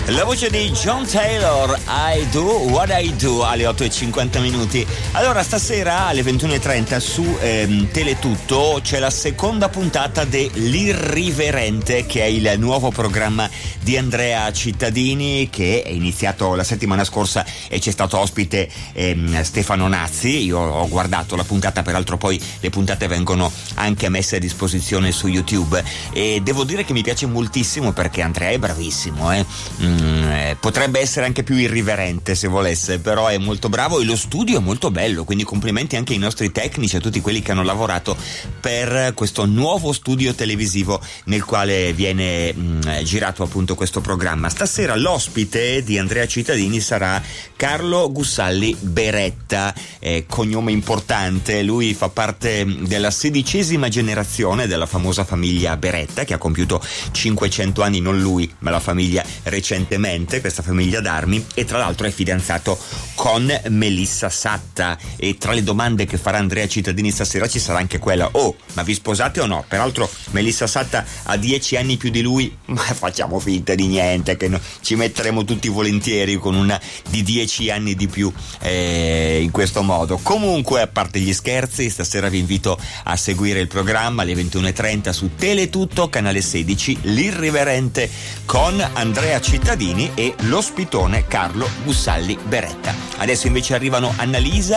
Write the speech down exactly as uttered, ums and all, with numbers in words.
La voce di John Taylor, I Do What I Do, alle otto e cinquanta minuti. Allora, stasera alle ventuno e trenta su ehm, Teletutto c'è la seconda puntata de L'Irriverente, che è il nuovo programma di Andrea Cittadini, che è iniziato la settimana scorsa e c'è stato ospite ehm, Stefano Nazzi. Io ho guardato la puntata, peraltro poi le puntate vengono anche messe a disposizione su YouTube e devo dire che mi piace moltissimo perché Andrea è bravissimo, eh. Mm, potrebbe essere anche più irriverente se volesse, però è molto bravo e lo studio è molto bello, quindi complimenti anche ai nostri tecnici, a tutti quelli che hanno lavorato per questo nuovo studio televisivo nel quale viene mh, girato appunto questo programma. Stasera l'ospite di Andrea Cittadini sarà Carlo Gussalli Beretta, eh, cognome importante. Lui fa parte della sedicesima generazione della famosa famiglia Beretta, che ha compiuto cinquecento anni, non lui ma la famiglia recentemente, questa famiglia d'armi, e tra l'altro è fidanzato con Melissa Satta. E tra le domande che farà Andrea Cittadini stasera ci sarà anche quella: oh, ma vi sposate o no? Peraltro Melissa Satta ha dieci anni più di lui, ma facciamo finta di niente, che no, ci metteremo tutti volentieri con una di dieci anni di più eh, in questo modo. Comunque, a parte gli scherzi, stasera vi invito a seguire il programma alle ventuno e trenta su Teletutto, canale sedici, L'Irriverente con Andrea Cittadini e l'ospitone Carlo Gussalli Beretta. Adesso invece arrivano Annalisa